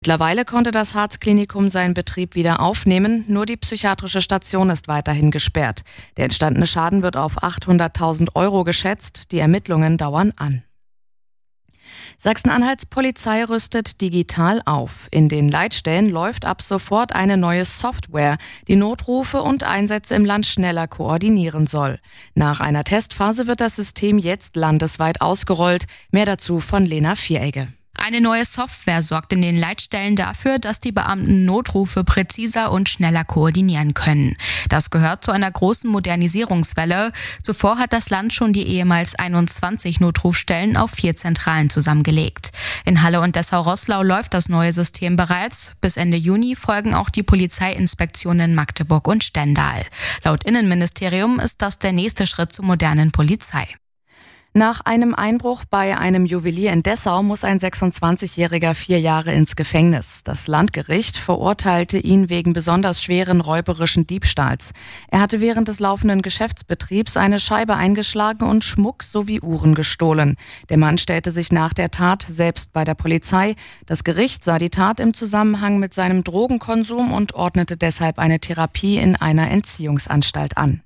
Mittlerweile konnte das Harz-Klinikum seinen Betrieb wieder aufnehmen, nur die psychiatrische Station ist weiterhin gesperrt. Der entstandene Schaden wird auf 800.000 € geschätzt, die Ermittlungen dauern an. Sachsen-Anhalts Polizei rüstet digital auf. In den Leitstellen läuft ab sofort eine neue Software, die Notrufe und Einsätze im Land schneller koordinieren soll. Nach einer Testphase wird das System jetzt landesweit ausgerollt. Mehr dazu von Lena Vieregge. Eine neue Software sorgt in den Leitstellen dafür, dass die Beamten Notrufe präziser und schneller koordinieren können. Das gehört zu einer großen Modernisierungswelle. Zuvor hat das Land schon die ehemals 21 Notrufstellen auf 4 Zentralen zusammengelegt. In Halle und Dessau-Roßlau läuft das neue System bereits. Bis Ende Juni folgen auch die Polizeiinspektionen in Magdeburg und Stendal. Laut Innenministerium ist das der nächste Schritt zur modernen Polizei. Nach einem Einbruch bei einem Juwelier in Dessau muss ein 26-Jähriger 4 Jahre ins Gefängnis. Das Landgericht verurteilte ihn wegen besonders schweren räuberischen Diebstahls. Er hatte während des laufenden Geschäftsbetriebs eine Scheibe eingeschlagen und Schmuck sowie Uhren gestohlen. Der Mann stellte sich nach der Tat selbst bei der Polizei. Das Gericht sah die Tat im Zusammenhang mit seinem Drogenkonsum und ordnete deshalb eine Therapie in einer Entziehungsanstalt an.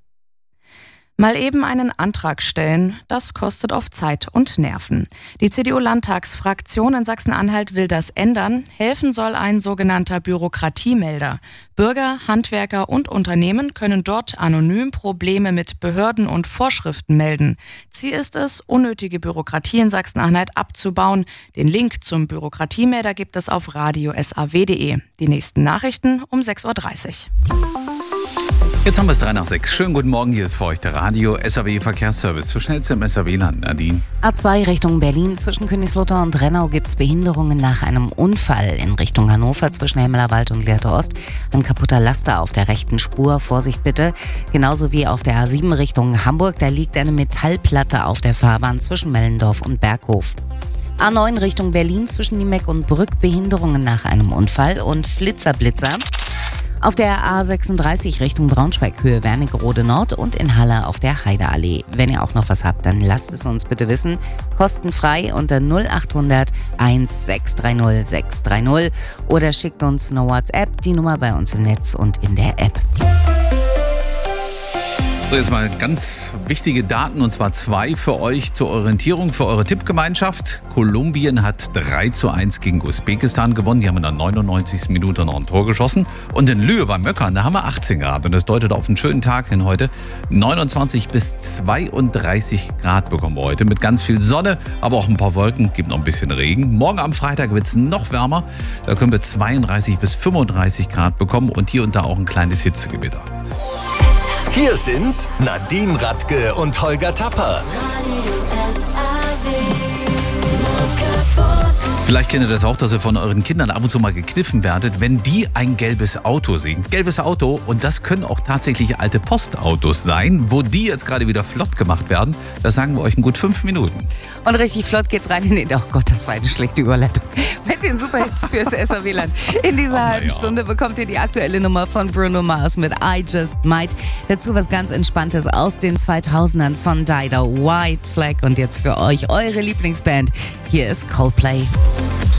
Mal eben einen Antrag stellen, das kostet oft Zeit und Nerven. Die CDU-Landtagsfraktion in Sachsen-Anhalt will das ändern. Helfen soll ein sogenannter Bürokratiemelder. Bürger, Handwerker und Unternehmen können dort anonym Probleme mit Behörden und Vorschriften melden. Ziel ist es, unnötige Bürokratie in Sachsen-Anhalt abzubauen. Den Link zum Bürokratiemelder gibt es auf radio.saw.de. Die nächsten Nachrichten um 6.30 Uhr. Jetzt haben wir es 3 nach 6. Schönen guten Morgen, hier ist für euch der Radio SAW Verkehrsservice. Für schnellste im SAW-Land, Nadine. A2 Richtung Berlin, zwischen Königslutter und Rennau gibt es Behinderungen nach einem Unfall. In Richtung Hannover zwischen Hemmelerwald und Lehrte Ost ein kaputter Laster auf der rechten Spur. Vorsicht bitte. Genauso wie auf der A7 Richtung Hamburg, da liegt eine Metallplatte auf der Fahrbahn zwischen Mellendorf und Berghof. A9 Richtung Berlin zwischen Niemeck und Brück, Behinderungen nach einem Unfall und Flitzer. Auf der A36 Richtung Braunschweig, Höhe Wernigerode Nord und in Halle auf der Heideallee. Wenn ihr auch noch was habt, dann lasst es uns bitte wissen. Kostenfrei unter 0800 1630 630 oder schickt uns eine WhatsApp, die Nummer bei uns im Netz und in der App. So, jetzt mal ganz wichtige Daten, und zwar 2 für euch zur Orientierung, für eure Tippgemeinschaft. Kolumbien hat 3:1 gegen Usbekistan gewonnen. Die haben in der 99. Minute noch ein Tor geschossen. Und in Lühe beim Möckern, da haben wir 18 Grad. Und das deutet auf einen schönen Tag hin heute. 29 bis 32 Grad bekommen wir heute mit ganz viel Sonne, aber auch ein paar Wolken, gibt noch ein bisschen Regen. Morgen am Freitag wird es noch wärmer. Da können wir 32 bis 35 Grad bekommen und hier und da auch ein kleines Hitzegewitter. Hier sind Nadine Radke und Holger Tapper. Vielleicht kennt ihr das auch, dass ihr von euren Kindern ab und zu mal gekniffen werdet, wenn die ein gelbes Auto sehen. Gelbes Auto, und das können auch tatsächlich alte Postautos sein, wo die jetzt gerade wieder flott gemacht werden. Das sagen wir euch in gut 5 Minuten. Und richtig flott geht's rein in den... Oh Gott, das war eine schlechte Überleitung. Mit den Superhits fürs SAW-Land. In dieser halben Stunde bekommt ihr die aktuelle Nummer von Bruno Mars mit I Just Might. Dazu was ganz Entspanntes aus den 2000ern von Dido, White Flag. Und jetzt für euch eure Lieblingsband. Hier ist Coldplay.